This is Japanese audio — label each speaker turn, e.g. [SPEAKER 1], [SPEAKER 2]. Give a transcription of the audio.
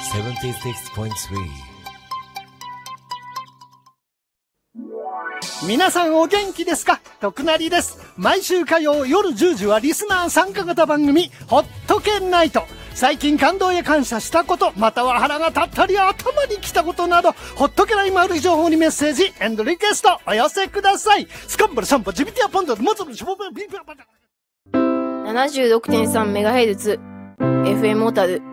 [SPEAKER 1] 76.3。
[SPEAKER 2] 皆さんお元気ですか？徳成です。毎週火曜夜10時はリスナー参加型番組ほっとけナイト。最近感動や感謝したこと、または腹が立ったり頭にきたことなど、ほっとけない丸い情報にメッセージ&リクエストお寄せください。スカンバルシャンポジビティアポンドモツのしぼべビーバー
[SPEAKER 3] 76.3MHz FM 小樽